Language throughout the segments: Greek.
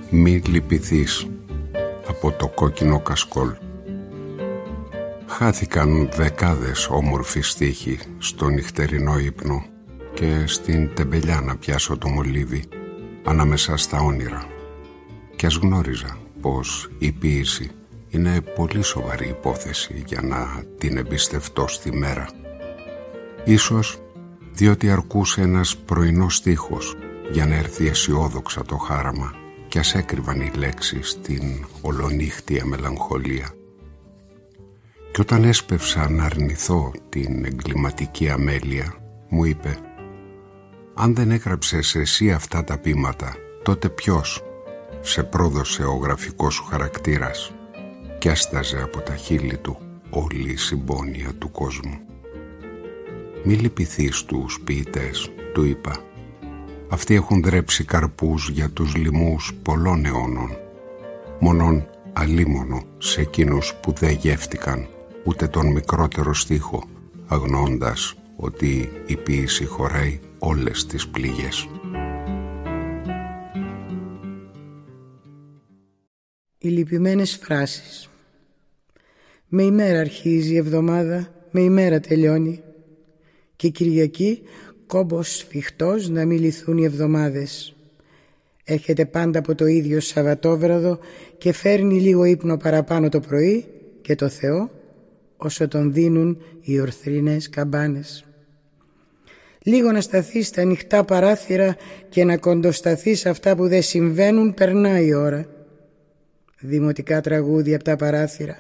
«Μη λυπηθείς» από το Κόκκινο Κασκόλ. Χάθηκαν δεκάδες όμορφοι στίχοι στο νυχτερινό ύπνο και στην τεμπελιά να πιάσω το μολύβι ανάμεσα στα όνειρα. Κι ας γνώριζα πως η ποίηση είναι πολύ σοβαρή υπόθεση για να την εμπιστευτώ στη μέρα. Ίσως διότι αρκούσε ένας πρωινός στίχος για να έρθει αισιόδοξα το χάραμα κι ας έκρυβαν οι λέξεις στην ολονύχτια μελαγχολία. Κι όταν έσπευσα να αρνηθώ την εγκληματική αμέλεια, μου είπε «Αν δεν έγραψες εσύ αυτά τα ποίηματα, τότε ποιος?» Σε πρόδωσε ο γραφικός σου χαρακτήρας κι άσταζε από τα χείλη του όλη η συμπόνια του κόσμου. «Μη λυπηθείς τους ποιητές», του είπα. «Αυτοί έχουν δρέψει καρπούς για τους λοιμούς πολλών αιώνων. Μόνον αλίμονο σε εκείνους που δεν γεύτηκαν ούτε τον μικρότερο στίχο, αγνοώντας ότι η ποίηση χωράει όλες τις πληγές». Οι λυπημένες φράσεις. Με ημέρα αρχίζει η εβδομάδα, με ημέρα τελειώνει. Και Κυριακή κόμπος σφιχτός να μη λυθούν οι εβδομάδες. Έχετε πάντα από το ίδιο Σαββατόβραδο και φέρνει λίγο ύπνο παραπάνω το πρωί και το Θεό όσο τον δίνουν οι ορθρινές καμπάνες. Λίγο να σταθείς στα ανοιχτά παράθυρα και να κοντοσταθείς αυτά που δεν συμβαίνουν, περνάει η ώρα. Δημοτικά τραγούδια από τα παράθυρα.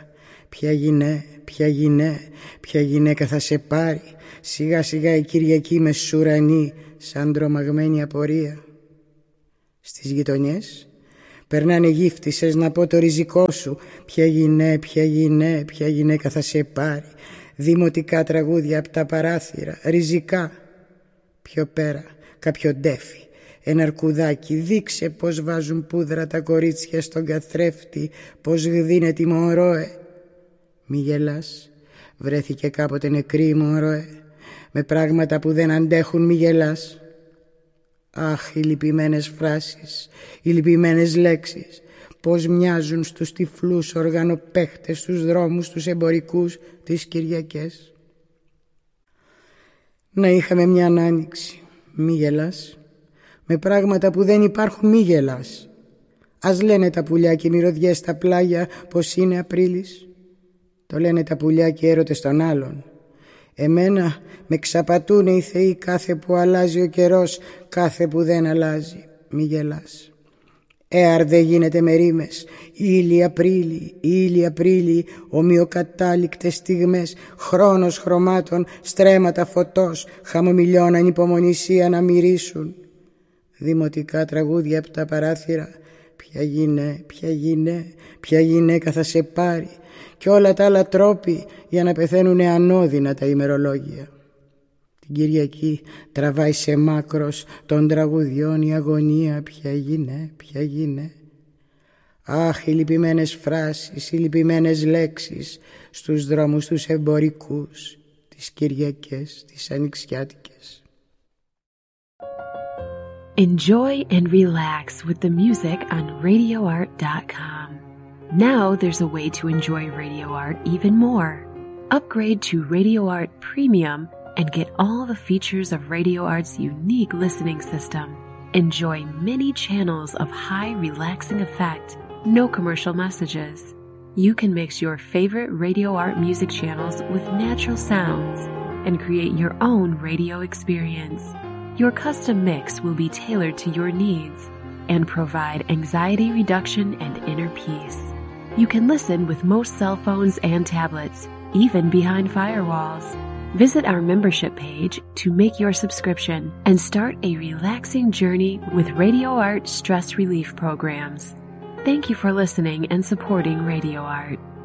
Ποια γυναίκα θα σε πάρει. Σιγά σιγά η Κυριακή μεσουρανή σαν τρομαγμένη απορία. Στις γειτονιές περνάνε γύφτισες να πω το ριζικό σου. Ποια γυναίκα θα σε πάρει. Δημοτικά τραγούδια από τα παράθυρα. Ριζικά. Πιο πέρα κάποιο ντέφι, ένα αρκουδάκι. Δείξε πως βάζουν πούδρα τα κορίτσια στον καθρέφτη, πως γδίνεται η μωρόε. Μη γελάς, βρέθηκε κάποτε νεκρή η μωρόε. Με πράγματα που δεν αντέχουν μη γελάς. Αχ, οι λυπημένες φράσεις, οι λυπημένες λέξεις, πως μοιάζουν στους τυφλούς οργανοπαίχτες, στους δρόμους τους εμπορικούς τις Κυριακές. Να είχαμε μια άνοιξη, μη γελάς. Με πράγματα που δεν υπάρχουν μη γελάς. Ας λένε τα πουλιά και οι μυρωδιές στα πλάγια πως είναι Απρίλης. Το λένε τα πουλιά και έρωτες των άλλων. Εμένα με ξαπατούνε οι θεοί κάθε που αλλάζει ο καιρός, κάθε που δεν αλλάζει. Μη γελάς. Εαρ δεν γίνεται με ρήμες. Ήλιοι Απρίλη, ομοιοκατάληκτες στιγμές, χρόνος χρωμάτων, στρέμματα φωτός, χαμομηλιών ανυπομονησία να μυρίσουν. Δημοτικά τραγούδια από τα παράθυρα. Ποια γυναίκα θα σε πάρει. Και όλα τα άλλα τρόποι για να πεθαίνουνε ανώδυνα τα ημερολόγια. Την Κυριακή τραβάει σε μάκρος των τραγουδιών η αγωνία. Ποια γυναί. Αχ, οι λυπημένες φράσεις, οι λυπημένες λέξεις στους δρόμους τους εμπορικούς, τις Κυριακές, τις ανοιξιάτικες. Enjoy and relax with the music on RadioArt.com. Now there's a way to enjoy Radio Art even more. Upgrade to Radio Art Premium and get all the features of Radio Art's unique listening system. Enjoy many channels of high relaxing effect, no commercial messages. You can mix your favorite Radio Art music channels with natural sounds and create your own radio experience. Your custom mix will be tailored to your needs and provide anxiety reduction and inner peace. You can listen with most cell phones and tablets, even behind firewalls. Visit our membership page to make your subscription and start a relaxing journey with Radio Art stress relief programs. Thank you for listening and supporting Radio Art.